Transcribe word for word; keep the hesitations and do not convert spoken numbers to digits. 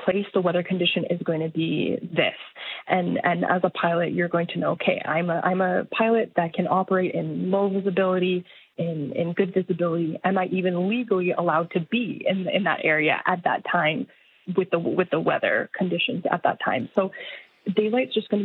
place, the weather condition is going to be this. And and as a pilot, you're going to know, okay, I'm a I'm a pilot that can operate in low visibility, in, in good visibility. Am I even legally allowed to be in in that area at that time with the with the weather conditions at that time? So daylight's just going to